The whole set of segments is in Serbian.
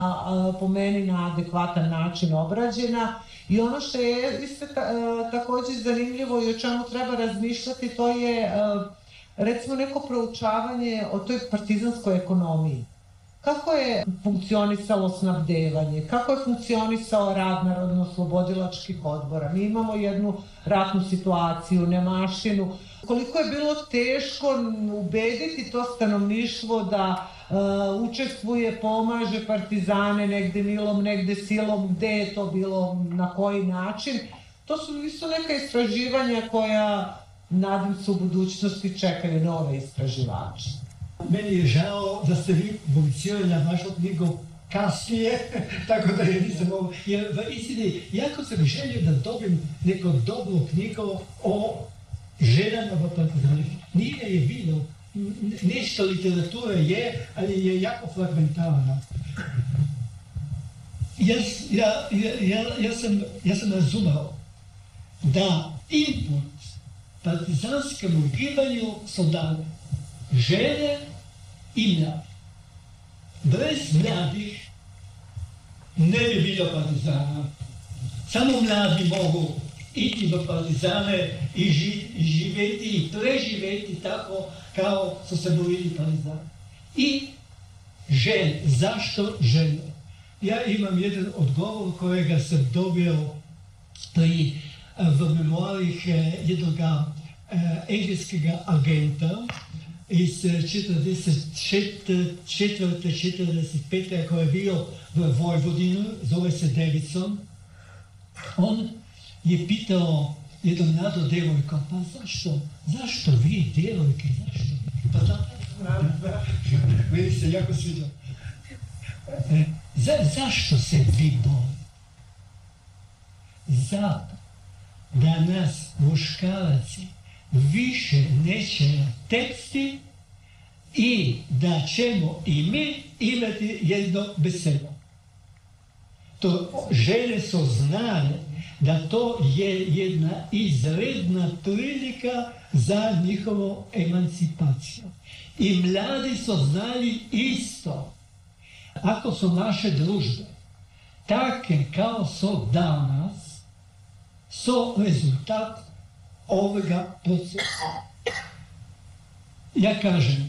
po meni na adekvatan način obrađena. I ono što je isto takođe zanimljivo i o čemu treba razmišljati, to je recimo neko proučavanje o toj partizanskoj ekonomiji. Kako je funkcionisalo snabdevanje, kako je funkcionisao rad narodno-oslobodilačkih odbora. Mi imamo jednu ratnu situaciju, nemaštinu. Koliko je bilo teško ubediti to stanovništvo da učestvuje, pomaže partizane negde milom, negde silom, gde je to bilo, na koji način. To su isto neka istraživanja koja, nadam se, u budućnosti čekaju nove istraživače. Meni je žao da ste vi publicirali vašu knjigu kasnije, tako da je nisam mogu. Jer v istini, jako sam želio da dobijem neku dobru knjigu o ženama v partizani. Nije je bilo, nešto literature je, ali je jako fragmentarna. Ja sam razumeo da input partizanskom gibanju su dane žene i mladi. Bez mladih ne bi bilo partizana. Samo mladi mogu iti v partizane i živeti i preživeti tako kao su se borili partizani. I žene. Zašto žene? Ja imam jedan odgovor kojega sam dobio v memoarih jednog engleskega agenta iz 44-45. koji je bio v Vojvodinu, zove se Davidson. On je pitao jednu mladu devojku, pa zašto vi devojke, zašto? Pa zato, meni se jako sviđa. Zašto se vi bojite? Zato da nas muškaraci više neće tepsti i da ćemo i mi imati jedno besedo. To žene su znale da to je jedna izredna prilika za njihovu emancipaciju. I mladi su znali isto. Ako su naše družbe take kao su danas, su rezultat ovoga procesa. Ja kažem,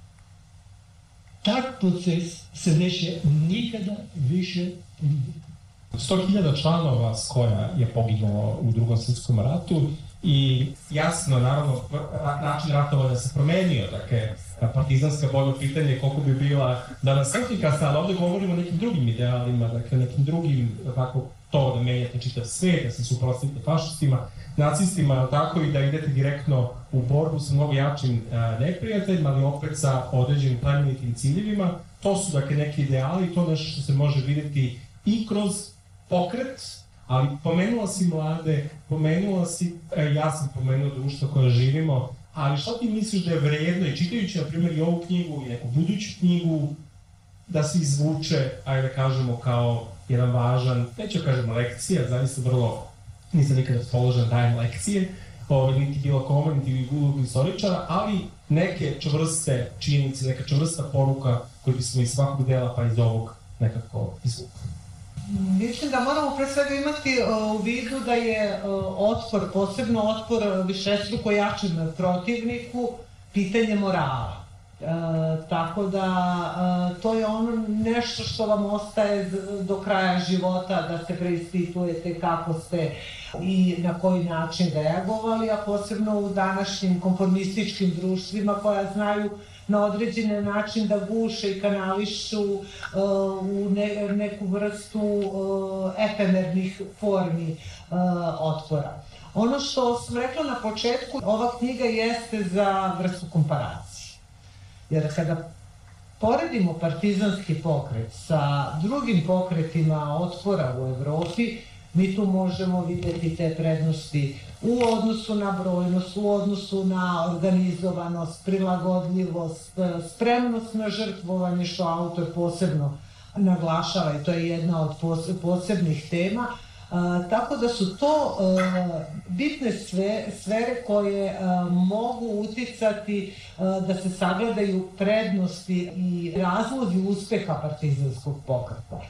tak proces se neće nikada više ponoviti. 100.000 članova SKOJ-a je poginulo u Drugom svjetskom ratu i jasno, naravno, način ratovanja se promenio. Dakle, partizanska bojno pitanje koliko bi bila danas efikasna, ali ovdje govorimo o nekim drugim idealima, dakle, nekim drugim, kako to da menjate čitav svijet, da se suprotstavite fašistima, nacistima, tako i da idete direktno u borbu sa mnogo jačim neprijateljima, ali opet sa određenim plemenitim ciljevima. To su, dakle, neki ideali i to nešto što se može vidjeti i kroz pokret, ali pomenula si mlade, pomenula si, ja sam pomenuo društvo koje živimo, ali što ti misliš da je vrijedno i čitajući, na primjer, i ovu knjigu i neku buduću knjigu, da se izvuče, ajde da kažemo, kao jedan važan, neću kažemo lekcija, zaista vrlo, nisam nikada raspoložen dajem lekcije, niti bilo kome, niti bilo historičara, ali neke čvrste činjenice, neka čvrsta poruka koju bismo iz svakog dela pa iz ovog nekako izvukli. Mislim da moramo pre svega imati u vidu da je otpor, posebno otpor višestruko jačem protivniku, pitanje morala. Tako da to je ono nešto što vam ostaje do kraja života, da se preispitujete kako ste i na koji način reagovali, a posebno u današnjim konformističkim društvima koja znaju na određeni način da guše i kanališu u neku vrstu efemernih formi otpora. Ono što sam rekla na početku, ova knjiga jeste za vrstu komparacije. Jer kada poredimo partizanski pokret sa drugim pokretima otpora u Evropi, mi tu možemo vidjeti te prednosti u odnosu na brojnost, u odnosu na organizovanost, prilagodljivost, spremnost na žrtvovanje, što autor posebno naglašava i to je jedna od posebnih tema. Tako da su to bitne sfere koje mogu uticati da se sagledaju prednosti i razlozi uspeha partizanskog pokreta.